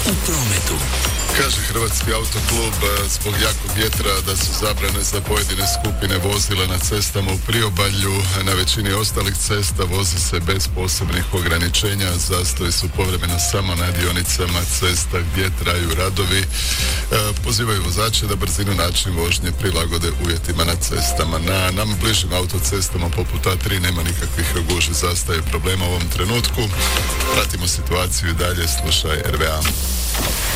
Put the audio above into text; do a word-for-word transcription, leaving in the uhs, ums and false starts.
u prometu. Kaže Hrvatski autoklub zbog jakog vjetra da su zabrane za pojedine skupine vozila na cestama u priobalju. Na većini ostalih cesta vozi se bez posebnih ograničenja. Zastoji su povremeno samo na dionicama cesta gdje traju radovi. Pozivaju vozače da brzinu, način vožnje prilagode uvjetima na cestama. Na nam bližim autocestama poput A tri nema nikakvih gužvi, zastaje problema u ovom trenutku. Pratimo situaciju i dalje, slušaj R V A.